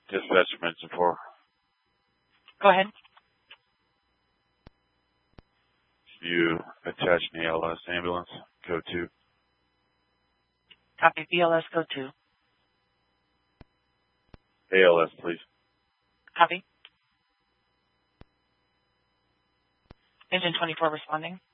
Dispatch mention 4. Go ahead. You attach an ALS ambulance. Code 2. Copy. BLS code 2. ALS, please. Copy. Engine 24 responding.